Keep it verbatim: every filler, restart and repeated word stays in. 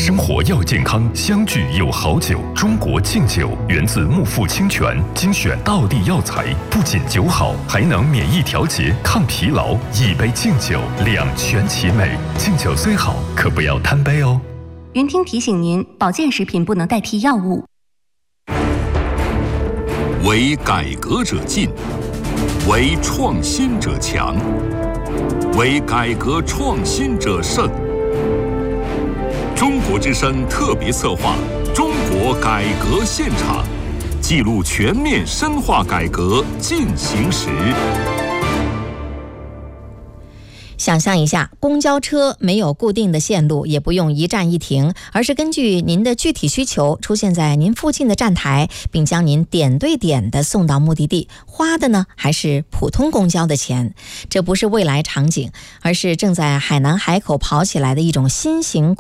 生活要健康，相聚有好酒。中国敬酒源自木富清泉，精选道地药材，不仅酒好，还能免疫调节、抗疲劳。一杯敬酒，两全其美。敬酒虽好，可不要贪杯哦。 云听提醒您，保健食品不能代替药物。 为改革者进，为创新者强，为改革创新者胜。中国之声特别策划《中国改革现场》，记录全面深化改革进行时。 想象一下，公交车没有固定的线路，也不用一站一停，而是根据您的具体需求出现在您附近的站台，并将您点对点的送到目的地，花的呢还是普通公交的钱。这不是未来场景，而是正在海南海口跑起来的一种新型